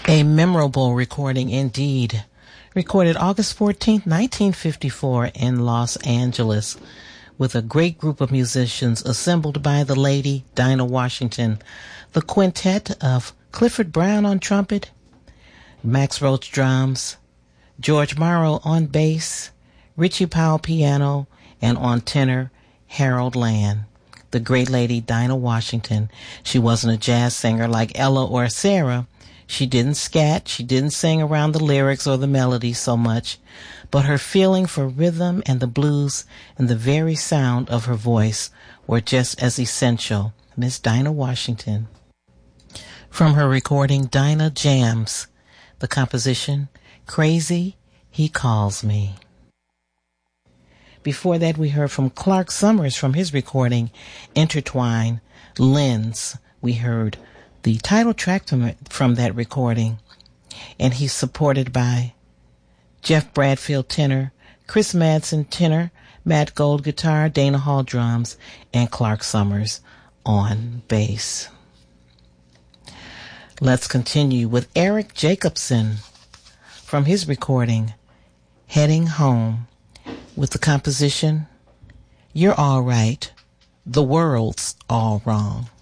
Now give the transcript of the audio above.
A memorable recording indeed. Recorded August 14, 1954 in Los Angeles with a great group of musicians assembled by the lady Dinah Washington, the quintet of Clifford Brown on trumpet, Max Roach drums, George Morrow on bass, Richie Powell piano, and on tenor, Harold Land. The great lady Dinah Washington. She wasn't a jazz singer like Ella or Sarah. She didn't scat, she didn't sing around the lyrics or the melody so much, but her feeling for rhythm and the blues and the very sound of her voice were just as essential. Miss Dinah Washington. From her recording Dinah Jams, the composition Crazy He Calls Me. Before that, we heard from Clark Summers from his recording Intertwine, Lens. We heard the title track from that recording, and he's supported by Jeff Bradfield tenor, Chris Madsen tenor, Matt Gold guitar, Dana Hall drums, and Clark Summers on bass. Let's continue with Eric Jacobson from his recording Heading Home with the composition You're All Right, The World's All Wrong.